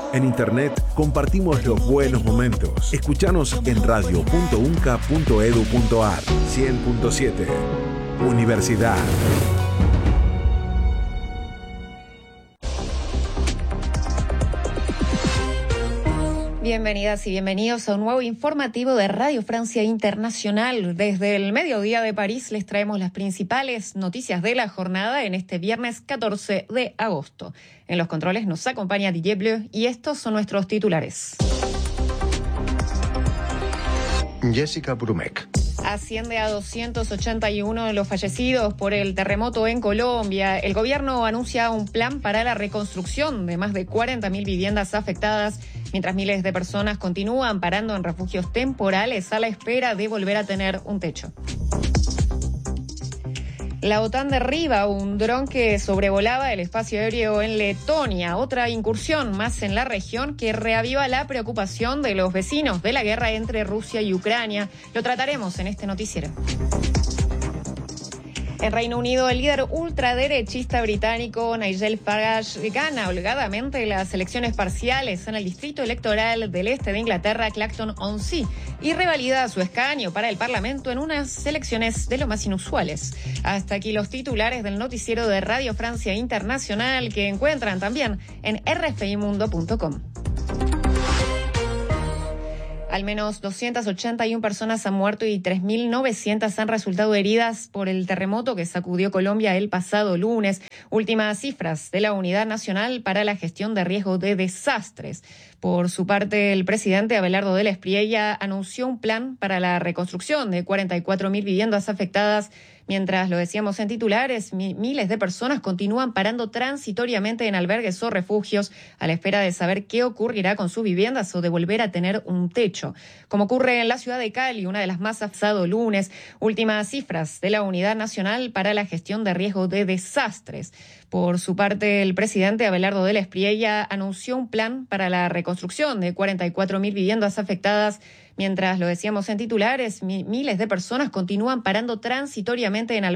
En internet compartimos los buenos momentos. Escuchanos en radio.unca.edu.ar 100.7. Universidad. Bienvenidas y bienvenidos a un nuevo informativo de Radio Francia Internacional. Desde el mediodía de París les traemos las principales noticias de la jornada en este viernes 14 de agosto. En los controles nos acompaña Didier Bleu y estos son nuestros titulares. Jessica Brumek. Asciende a 281 los fallecidos por el terremoto en Colombia. El gobierno anuncia un plan para la reconstrucción de más de 40.000 viviendas afectadas, mientras miles de personas continúan parando en refugios temporales a la espera de volver a tener un techo. La OTAN derriba un dron que sobrevolaba el espacio aéreo en Letonia, otra incursión más en la región que reaviva la preocupación de los vecinos de la guerra entre Rusia y Ucrania. Lo trataremos en este noticiero. En Reino Unido, el líder ultraderechista británico Nigel Farage gana holgadamente las elecciones parciales en el distrito electoral del este de Inglaterra, Clacton-on-Sea, y revalida su escaño para el Parlamento en unas elecciones de lo más inusuales. Hasta aquí los titulares del noticiero de Radio Francia Internacional, que encuentran también en rfimundo.com. Al menos 281 personas han muerto y 3.900 han resultado heridas por el terremoto que sacudió Colombia el pasado lunes. Últimas cifras de la Unidad Nacional para la Gestión de Riesgo de Desastres. Por su parte, el presidente Abelardo del Espriella anunció un plan para la reconstrucción de 44.000 viviendas afectadas. Mientras lo decíamos en titulares, miles de personas continúan parando transitoriamente en albergues o refugios a la espera de saber qué ocurrirá con sus viviendas o de volver a tener un techo. Como ocurre en la ciudad de Cali, una de las más afectadas lunes. Últimas cifras de la Unidad Nacional para la Gestión de Riesgo de Desastres. Por su parte, el presidente Abelardo del Espriella anunció un plan para la reconstrucción de 44.000 viviendas afectadas. Mientras lo decíamos en titulares, miles de personas continúan parando transitoriamente en albergues